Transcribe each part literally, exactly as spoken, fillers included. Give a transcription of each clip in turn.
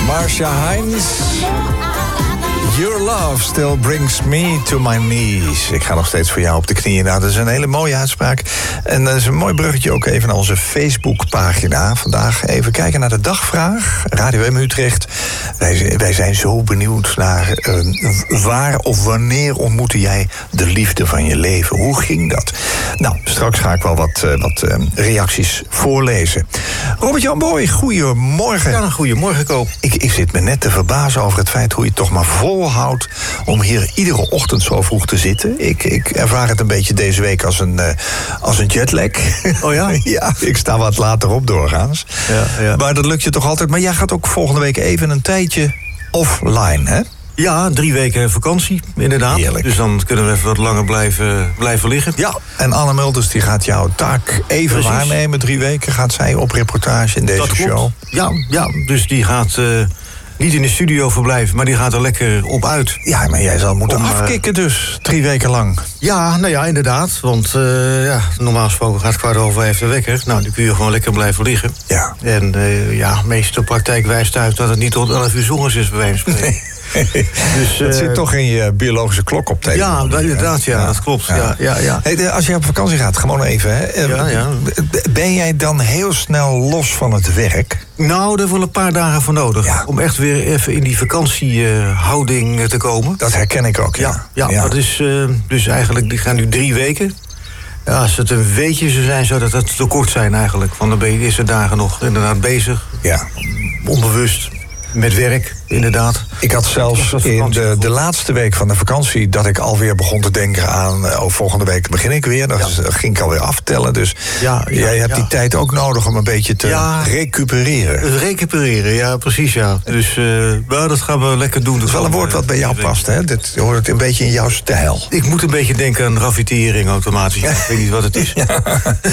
Marcia Hines. Your love still brings me to my knees. Ik ga nog steeds voor jou op de knieën. Nou, dat is een hele mooie uitspraak. En dat is een mooi bruggetje ook even naar onze Facebookpagina. Vandaag even kijken naar de dagvraag. Radio M Utrecht. Wij, wij zijn zo benieuwd naar uh, waar of wanneer ontmoette jij de liefde van je leven? Hoe ging dat? Nou, straks ga ik wel wat, uh, wat uh, reacties voorlezen. Robert-Jan Boy, goedemorgen. Ja, goedemorgen, Koop. Ik, ik zit me net te verbazen over het feit hoe je toch maar volhoudt om hier iedere ochtend zo vroeg te zitten. Ik, ik ervaar het een beetje deze week als een, uh, als een jetlag. Oh ja? Ja, ik sta wat later op doorgaans. Ja, ja. Maar dat lukt je toch altijd. Maar jij gaat ook volgende week even een tijdje offline, hè? Ja, drie weken vakantie, inderdaad. Heerlijk. Dus dan kunnen we even wat langer blijven, blijven liggen. Ja, en Anne Mulders die gaat jouw taak even Precies. waarnemen. Drie weken gaat zij op reportage in deze Dat klopt. show. Ja, ja, dus die gaat uh, niet in de studio verblijven, maar die gaat er lekker op uit. Ja, maar jij zal moeten Om, uh, afkicken dus, drie weken lang. Ja, nou ja, inderdaad. Want uh, ja, normaal gesproken gaat kwart over vijf de wekker. Nou, die kun je gewoon lekker blijven liggen. Ja. En uh, ja, meestal praktijk wijst uit dat het niet tot elf uur 's ochtends is, bij wijze van spreken. Dus, dat uh, zit toch in je biologische klok op tegen. Ja, dat, inderdaad, ja, ja, dat klopt. Ja. Ja, ja, ja. Hey, als je op vakantie gaat, gewoon even. Hè. Ja, ja. Ben jij dan heel snel los van het werk? Nou, daar wel een paar dagen voor nodig. Ja. Om echt weer even in die vakantiehouding uh, te komen. Dat herken ik ook, ja. Ja, ja, ja. Dat is uh, dus eigenlijk, die gaan nu drie weken. Ja, als het een weekje zou zijn, zou dat het te kort zijn eigenlijk. Want dan ben je de eerste dagen nog inderdaad bezig. Ja. Onbewust. Met werk, inderdaad. Ik had zelfs in de, de laatste week van de vakantie dat ik alweer begon te denken aan oh, volgende week begin ik weer. Dan ja. ging ik alweer aftellen. Dus ja, ja, jij hebt ja. die tijd ook nodig om een beetje te ja, recupereren. Recupereren, ja, precies, ja. Dus uh, nou, dat gaan we lekker doen. Dat is wel een woord wat bij jou past, hè? Dit hoort het een beetje in jouw stijl. Ik moet een beetje denken aan ravitering automatisch. Ja, ik weet niet wat het is. Ja.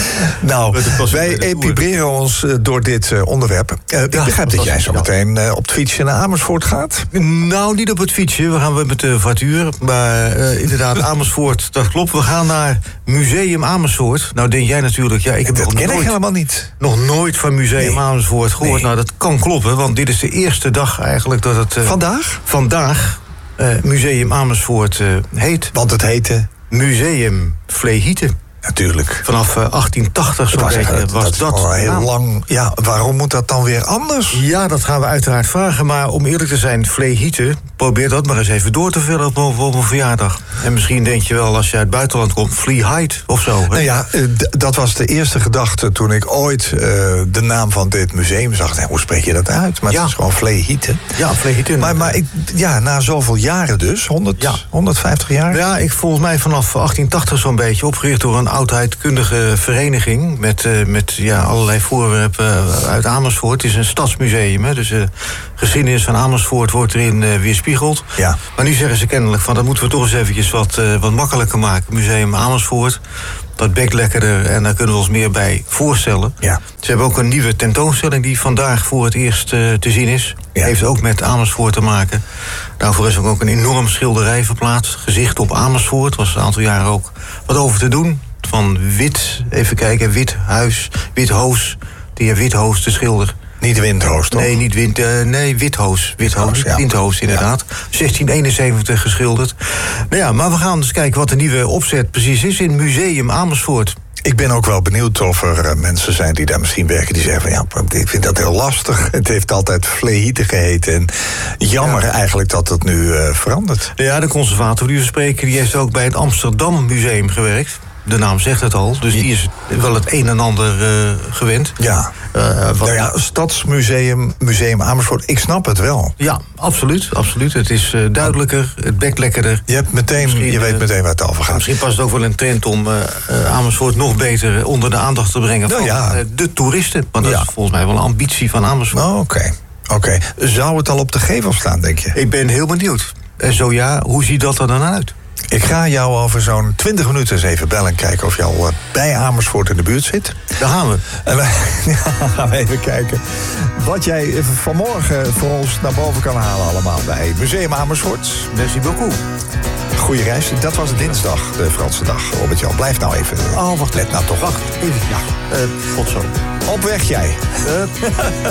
Nou, wij epibreren ons door dit uh, onderwerp. Uh, ik ja, begrijp dat jij zo meteen uh, op het fietsje naar Amersfoort gaat. Nou, niet op het fietsje. We gaan weer met de voituur. Maar uh, inderdaad, Amersfoort, dat klopt. We gaan naar Museum Amersfoort. Nou, denk jij natuurlijk... Ja, ik heb dat nog ken nooit, ik helemaal niet. Nog nooit van Museum nee. Amersfoort gehoord. Nee. Nou, dat kan kloppen, want dit is de eerste dag eigenlijk dat het... Uh, vandaag? Vandaag uh, Museum Amersfoort uh, heet. Want het heette? Museum Vleehieten. Natuurlijk. Vanaf uh, achttien tachtig zo was, het, was dat. dat al heel ja. lang. Ja, waarom moet dat dan weer anders? Ja, dat gaan we uiteraard vragen. Maar om eerlijk te zijn, Vleehieten, probeer dat maar eens even door te vullen op, op een verjaardag. En misschien denk je wel, als je uit het buitenland komt, Vleeheid of zo. Hè? Nou ja, d- dat was de eerste gedachte toen ik ooit uh, de naam van dit museum zag. Nee, hoe spreek je dat uit? Maar ja. het is gewoon Vleehieten. Ja, Vleehieten. Maar, maar ik, ja, na zoveel jaren dus, honderd, ja. honderdvijftig jaar? Ja, ik volgens mij vanaf achttien tachtig zo'n beetje, opgericht door een oudheidkundige vereniging met, uh, met ja, allerlei voorwerpen uit Amersfoort. Het is een stadsmuseum, hè, dus de uh, geschiedenis van Amersfoort wordt erin uh, weerspiegeld. Ja. Maar nu zeggen ze kennelijk van dat moeten we toch eens eventjes wat, uh, wat makkelijker maken. Museum Amersfoort, dat bekt lekkerder en daar kunnen we ons meer bij voorstellen. Ja. Ze hebben ook een nieuwe tentoonstelling die vandaag voor het eerst uh, te zien is. Ja. Heeft ook met Amersfoort te maken. Daarvoor is ook een enorm schilderij verplaatst. Gezicht op Amersfoort, was een aantal jaren ook wat over te doen. Van wit, even kijken, wit huis, wit hoos. De heer Withoos, de schilder. Niet Windhoos, toch? Nee, niet wind, uh, nee Withoos. Withoos, ja. Windhoos, inderdaad. Ja. zestien eenenzeventig geschilderd. Nou ja, maar we gaan dus kijken wat de nieuwe opzet precies is in Museum Amersfoort. Ik ben ook wel benieuwd of er uh, mensen zijn die daar misschien werken... die zeggen van ja, ik vind dat heel lastig. Het heeft altijd Vleehieten geheten. En jammer ja. eigenlijk dat het nu uh, verandert. Ja, de conservator die we spreken... die heeft ook bij het Amsterdam Museum gewerkt. De naam zegt het al, dus die is wel het een en ander uh, gewend. Ja, uh, wat... nou ja, Stadsmuseum, Museum Amersfoort, ik snap het wel. Ja, absoluut, absoluut. Het is uh, duidelijker, het bekt lekkerder. Je, hebt meteen, misschien, je weet meteen waar het over gaat. Misschien past het ook wel een trend om uh, uh, Amersfoort nog beter onder de aandacht te brengen... Nou, van ja. uh, de toeristen. Want dat ja. is volgens mij wel een ambitie van Amersfoort. Oh, Oké, okay. okay. Zou het al op de gevel staan, denk je? Ik ben heel benieuwd. En zo ja, hoe ziet dat er dan uit? Ik ga jou over zo'n twintig minuten eens even bellen... en kijken of je al bij Amersfoort in de buurt zit. Daar gaan we. En dan gaan we even kijken wat jij vanmorgen voor ons naar boven kan halen allemaal... bij Museum Amersfoort. Merci beaucoup. Goeie reis. Dat was dinsdag, de Franse dag. Robert-Jan, blijf nou even. Oh, wacht. Let nou toch. Wacht, even. Ja. Uh, tot zo. Op weg jij. Uh.